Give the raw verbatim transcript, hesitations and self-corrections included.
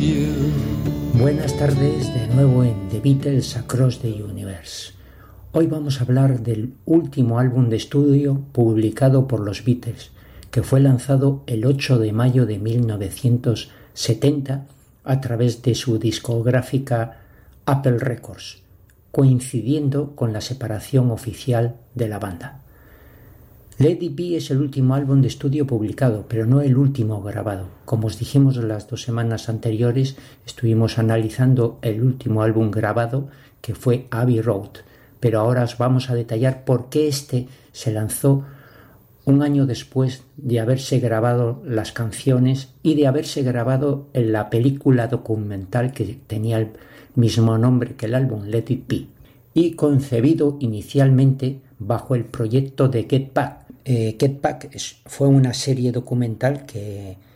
you. Buenas tardes de nuevo en The Beatles Across the Universe. Hoy vamos a hablar del último álbum de estudio publicado por los Beatles, que fue lanzado el ocho de mayo de mil novecientos setenta a través de su discográfica Apple Records, coincidiendo con la separación oficial de la banda. Let It Be es el último álbum de estudio publicado, pero no el último grabado. Como os dijimos las dos semanas anteriores, estuvimos analizando el último álbum grabado, que fue Abbey Road, pero ahora os vamos a detallar por qué este se lanzó un año después de haberse grabado las canciones y de haberse grabado en la película documental que tenía el mismo nombre que el álbum, Let It Be, y concebido inicialmente bajo el proyecto de Get Back. Eh, Get Back es, fue una serie documental que